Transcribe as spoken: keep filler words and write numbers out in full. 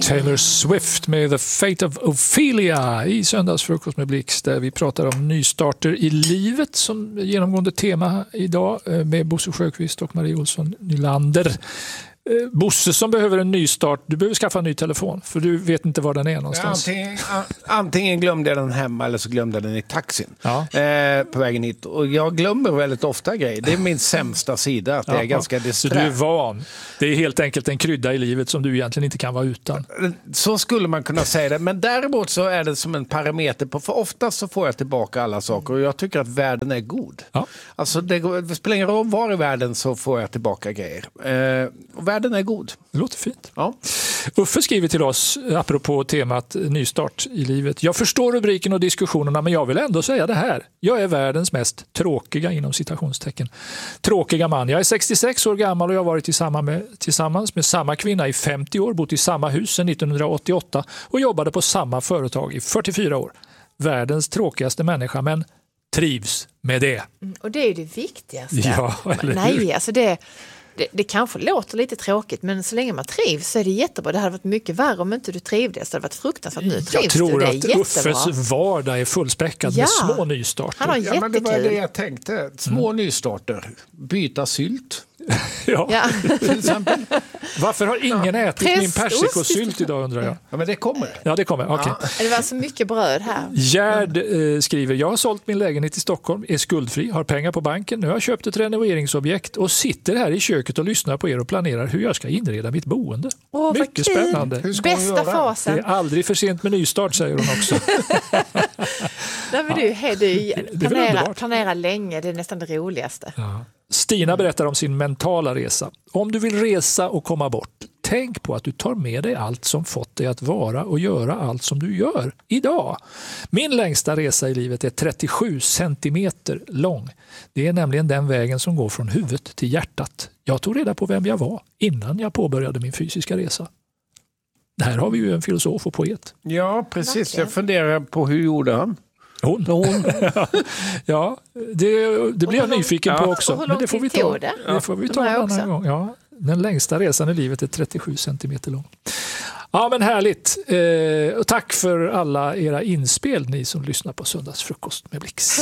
Taylor Swift med The Fate of Ophelia i Söndagsfrukost med Blix, där vi pratar om nystarter i livet som genomgående tema idag med Bosse Sjöqvist och Marie Olsson Nylander. Bosse som behöver en ny start, du behöver skaffa en ny telefon för du vet inte var den är någonstans. Ja, antingen, antingen glömde jag den hemma eller så glömde jag den i taxin ja. eh, på vägen hit. Och jag glömmer väldigt ofta grejer. Det är min sämsta sida, att ja, jag är ganska disträ. Så du är van. Det är helt enkelt en krydda i livet som du egentligen inte kan vara utan. Så skulle man kunna säga det. Men däremot så är det som en parameter på, för ofta så får jag tillbaka alla saker och jag tycker att världen är god. Ja. Alltså det, det spelar ingen roll var i världen så får jag tillbaka grejer. Eh, och världen är god. Det låter fint. Ja. Uffe skriver till oss apropå temat nystart i livet. Jag förstår rubriken och diskussionerna, men jag vill ändå säga det här. Jag är världens mest tråkiga inom citationstecken. Tråkiga man. Jag är sextiosex år gammal och jag har varit tillsammans med, tillsammans med samma kvinna i femtio år, bott i samma hus sedan nittonhundraåttioåtta och jobbade på samma företag i fyrtiofyra år. Världens tråkigaste människa, men trivs med det. Mm, och det är ju det viktigaste. Ja, eller Nej, hur? alltså det... Det, det kanske låter lite tråkigt, men så länge man trivs så är det jättebra. Det hade varit mycket värre om inte du trivdes. Det hade varit fruktansvärt. Nu trivs jag tror du, det är att jättebra. Uffes vardag är fullspäckad ja. med små nystarter. Han har ja, men det var jättekul. det jag tänkte. Små mm. nystarter. Byta sylt. ja. ja. Till exempel. Varför har ingen ätit Prästost. min persikosylt idag undrar jag? Ja, men det kommer. Ja, det kommer. Okay. Ja. Det var så mycket bröd här. Gerd eh, skriver, jag har sålt min lägenhet i Stockholm, är skuldfri, har pengar på banken. Nu har jag köpt ett renoveringsobjekt och sitter här i köket och lyssnar på er och planerar hur jag ska inreda mitt boende. Åh, mycket vad kul. spännande. Bästa fasen. Det är aldrig för sent med nystart, säger hon också. Nej, men du, hej, du det planera, planera länge, det är nästan det roligaste. Ja. Stina berättar om sin mentala resa. Om du vill resa och komma bort, tänk på att du tar med dig allt som fått dig att vara och göra allt som du gör idag. Min längsta resa i livet är trettiosju centimeter lång. Det är nämligen den vägen som går från huvudet till hjärtat. Jag tog reda på vem jag var innan jag påbörjade min fysiska resa. Här har vi ju en filosof och poet. Ja, precis. Jag funderar på hur gjorde han? Hon. Hon. ja, det, det blir jag nyfiken på också. Hur men det får vi ta. Det? Det får vi ta en annan gång. Ja, den längsta resan i livet är trettiosju centimeter lång. Ja, men härligt. Eh, och tack för alla era inspel, ni som lyssnar på Söndagsfrukost med Blix.